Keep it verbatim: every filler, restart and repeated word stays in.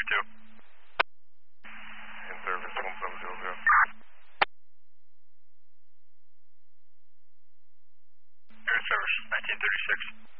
two. In service, one seven zero zero. Air service, nineteen thirty-six.